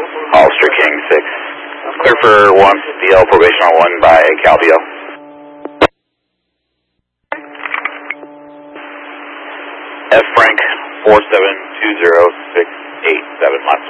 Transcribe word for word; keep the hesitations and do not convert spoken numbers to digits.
Hollister King six. Clear for one fifty L, probation on one by Calbio. F Frank four seven two zero six eight seven, my